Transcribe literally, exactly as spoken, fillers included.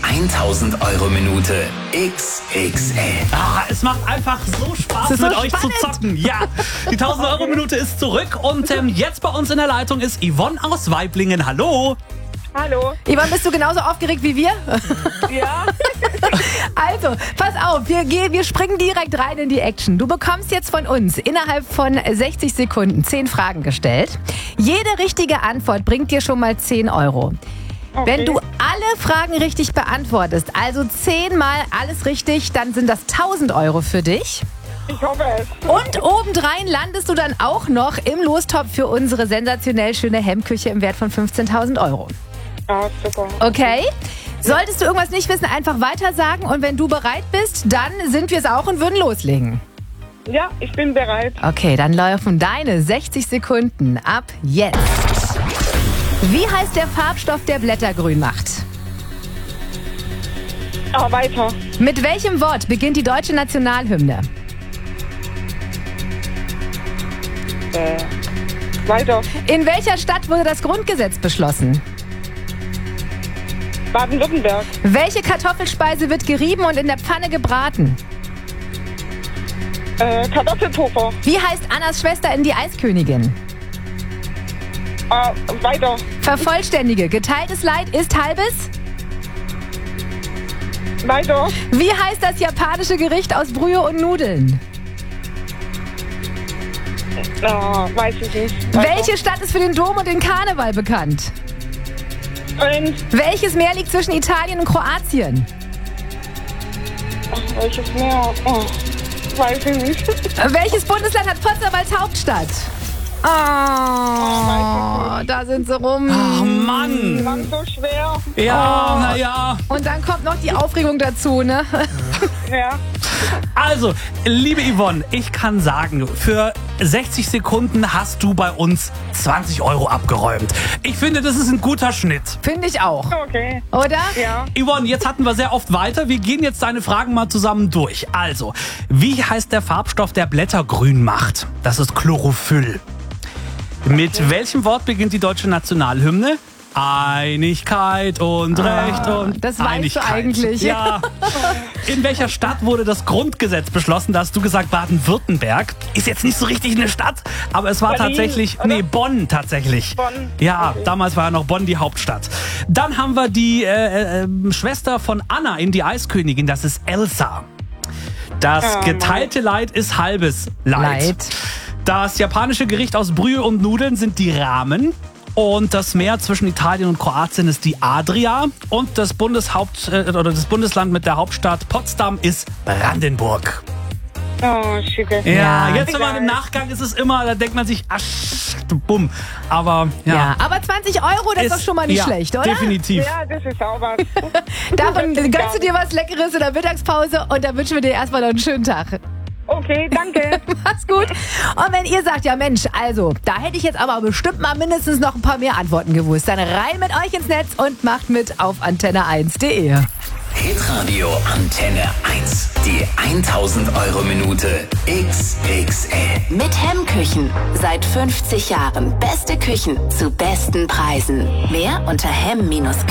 tausend Euro Minute X X L. Ah, es macht einfach so Spaß, ist so mit euch spannend. zu zocken. Ja, die tausend Euro Minute ist zurück und ähm, jetzt bei uns in der Leitung ist Yvonne aus Waiblingen. Hallo. Hallo. Yvonne, bist du genauso aufgeregt wie wir? Ja. Also, pass auf, wir, gehen, wir springen direkt rein in die Action. Du bekommst jetzt von uns innerhalb von sechzig Sekunden zehn Fragen gestellt. Jede richtige Antwort bringt dir schon mal zehn Euro. Okay. Wenn du alle Fragen richtig beantwortest, also zehnmal alles richtig, dann sind das tausend Euro für dich. Ich hoffe es. Und obendrein landest du dann auch noch im Lostopf für unsere sensationell schöne Hemmküche im Wert von fünfzehntausend Euro. Ja, super. Okay? Solltest du irgendwas nicht wissen, einfach weiter sagen. Und wenn du bereit bist, dann sind wir es auch und würden loslegen. Ja, ich bin bereit. Okay, dann laufen deine sechzig Sekunden ab jetzt. Wie heißt der Farbstoff, der Blätter grün macht? Ah, weiter. Mit welchem Wort beginnt die deutsche Nationalhymne? Äh, weiter. In welcher Stadt wurde das Grundgesetz beschlossen? Baden-Württemberg. Welche Kartoffelspeise wird gerieben und in der Pfanne gebraten? Äh, Kartoffelpuffer. Wie heißt Annas Schwester in Die Eiskönigin? Ah, weiter. Vervollständige. Geteiltes Leid ist halbes? Weiter. Wie heißt das japanische Gericht aus Brühe und Nudeln? Ah, weiß ich nicht. Weiter. Welche Stadt ist für den Dom und den Karneval bekannt? Und, Welches Meer liegt zwischen Italien und Kroatien? ach, welches Meer? Oh, weiß ich nicht. Welches Bundesland hat Potsdam als Hauptstadt? Oh, da sind sie rum. Oh Mann. Mann, so schwer. Ja, naja. Und dann kommt noch die Aufregung dazu, ne? Ja. Also, liebe Yvonne, ich kann sagen, für sechzig Sekunden hast du bei uns zwanzig Euro abgeräumt. Ich finde, das ist ein guter Schnitt. Finde ich auch. Okay. Oder? Ja. Yvonne, jetzt hatten wir sehr oft weiter. Wir gehen jetzt deine Fragen mal zusammen durch. Also, wie heißt der Farbstoff, der Blätter grün macht? Das ist Chlorophyll. Mit welchem Wort beginnt die deutsche Nationalhymne? Einigkeit und Recht und das weißt du Einigkeit. eigentlich. Ja. In welcher Stadt wurde das Grundgesetz beschlossen? Da hast du gesagt Baden-Württemberg. Ist jetzt nicht so richtig eine Stadt, aber es war Berlin, tatsächlich, oder? nee, Bonn tatsächlich. Bonn. Ja, Okay. damals war ja noch Bonn die Hauptstadt. Dann haben wir die äh, äh, Schwester von Anna in Die Eiskönigin, das ist Elsa. Das Oh, Mann. geteilte Leid ist halbes Leid. Leid. Das japanische Gericht aus Brühe und Nudeln sind die Ramen. Und das Meer zwischen Italien und Kroatien ist die Adria. Und das Bundeshaupt äh, oder das Bundesland mit der Hauptstadt Potsdam ist Brandenburg. Oh, schicke. Ja, Ja. jetzt wenn man im Nachgang ist es immer, da denkt man sich, ach, bumm. Aber ja, Ja, aber zwanzig Euro, das ist doch schon mal nicht ja, schlecht, oder? Definitiv. Ja, das ist auch was. Davon gönnst du dir was Leckeres in der Mittagspause und dann wünschen wir dir erstmal noch einen schönen Tag. Okay, danke. Mach's gut. Und wenn ihr sagt, ja Mensch, also, da hätte ich jetzt aber bestimmt mal mindestens noch ein paar mehr Antworten gewusst, dann rein mit euch ins Netz und macht mit auf antenne eins punkt de. Hitradio Antenne eins. Die tausend Euro Minute X X L. Mit Hemmküchen. Seit fünfzig Jahren beste Küchen zu besten Preisen. Mehr unter hemm Bindestrich